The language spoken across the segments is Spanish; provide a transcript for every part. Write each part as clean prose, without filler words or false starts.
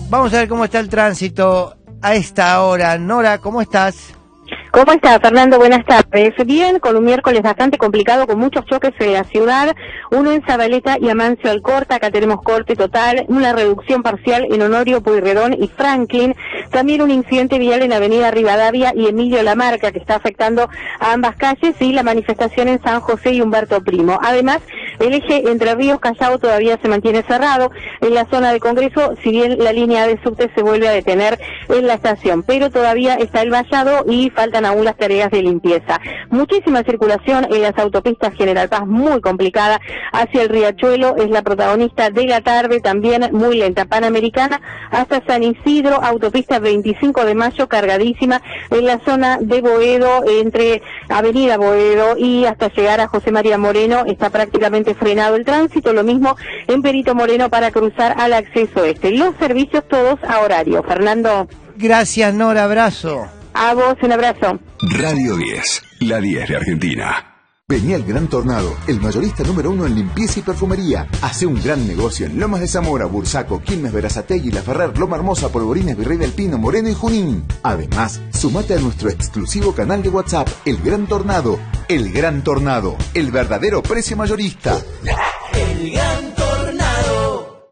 Vamos a ver cómo está el tránsito a esta hora. Nora, ¿cómo estás? ¿Cómo está, Fernando? Buenas tardes. Bien, con un miércoles bastante complicado, con muchos choques en la ciudad, uno en Zabaleta y Amancio Alcorta, acá tenemos corte total, una reducción parcial en Honorio Pueyrredón y Franklin, también un incidente vial en Avenida Rivadavia y Emilio Lamarca, que está afectando a ambas calles, y la manifestación en San José y Humberto Primo. Además, el eje Entre Ríos Callao todavía se mantiene cerrado en la zona de Congreso, si bien la línea de subte se vuelve a detener en la estación, pero todavía está el vallado y faltan aún las tareas de limpieza. Muchísima circulación en las autopistas General Paz, muy complicada, hacia el Riachuelo es la protagonista de la tarde, también muy lenta. Panamericana hasta San Isidro, autopista 25 de Mayo cargadísima en la zona de Boedo, entre Avenida Boedo y hasta llegar a José María Moreno está prácticamente frenado el tránsito, lo mismo en Perito Moreno para cruzar al acceso este. Los servicios todos a horario. Fernando. Gracias, Nora, abrazo. A vos, un abrazo. Radio 10, la 10 de Argentina. Vení al Gran Tornado, el mayorista número 1 en limpieza y perfumería. Hace un gran negocio en Lomas de Zamora, Bursaco, Quilmes, Berazategui, La Ferrer, Loma Hermosa, Polvorines, Virrey del Pino, Moreno y Junín. Además, sumate a nuestro exclusivo canal de WhatsApp, El Gran Tornado. El Gran Tornado, el verdadero precio mayorista. El Gran Tornado.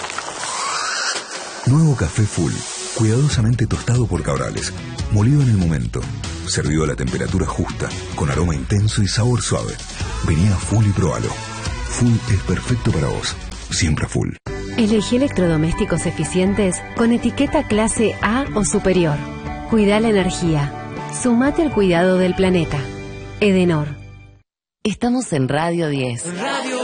Nuevo café Full, cuidadosamente tostado por Cabrales, molido en el momento, servido a la temperatura justa, con aroma intenso y sabor suave. Vení a Full y probalo. Full es perfecto para vos, siempre Full. Elegí electrodomésticos eficientes con etiqueta clase A o superior. Cuida la energía. Sumate al cuidado del planeta. Edenor. Estamos en Radio 10.